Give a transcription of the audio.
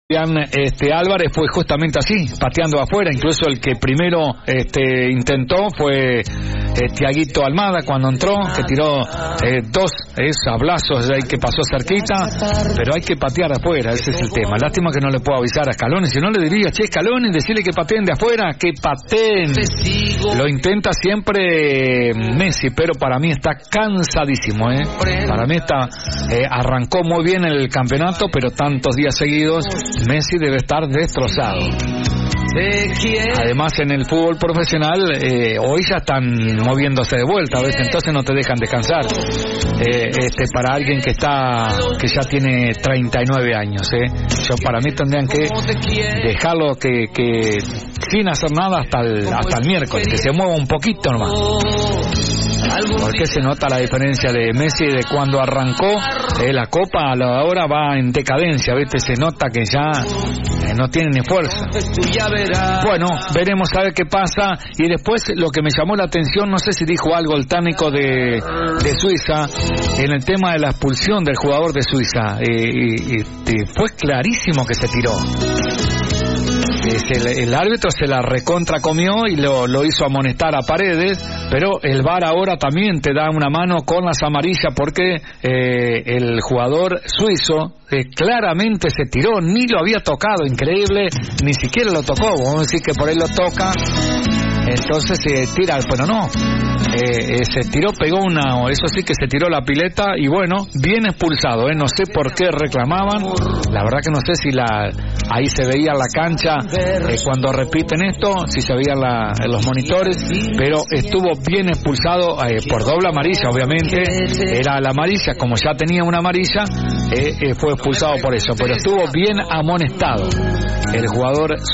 Álvarez fue justamente así, pateando afuera. Incluso el que primero intentó fue Tiaguito Almada cuando entró, que tiró dos sablazos ahí que pasó cerquita, pero hay que patear afuera, ese es el tema. Lástima que no le puedo avisar a Scaloni, si no le diría, che, Scaloni, decirle que pateen de afuera, que pateen. Lo intenta siempre Messi, pero para mí está cansadísimo, Para mí arrancó muy bien el campeonato, pero tantos días seguidos Messi debe estar destrozado. Además, en el fútbol profesional hoy ya están moviéndose de vuelta, a veces entonces no te dejan descansar. Para alguien que ya tiene 39 años, para mí tendrían que dejarlo que sin hacer nada hasta el miércoles, que se mueva un poquito nomás. Porque se nota la diferencia de Messi de cuando arrancó la Copa, ahora va en decadencia, ¿viste? Se nota que ya no tiene ni fuerza. Bueno, veremos a ver qué pasa. Y después lo que me llamó la atención, no sé si dijo algo el técnico de Suiza en el tema de la expulsión del jugador de Suiza. Fue clarísimo que se tiró. El árbitro se la recontracomió y lo hizo amonestar a Paredes, pero el VAR ahora también te da una mano con las amarillas porque el jugador suizo claramente se tiró, ni lo había tocado, increíble, ni siquiera lo tocó. Vamos a decir que por él lo toca, entonces se tira, pero no, se tiró, eso sí que se tiró la pileta y bueno, bien expulsado, no sé por qué reclamaban, la verdad que no sé si ahí se veía la cancha cuando repiten esto, si se veían los monitores, pero estuvo bien expulsado por doble amarilla, obviamente, era la amarilla, como ya tenía una amarilla, fue expulsado por eso, pero estuvo bien amonestado el jugador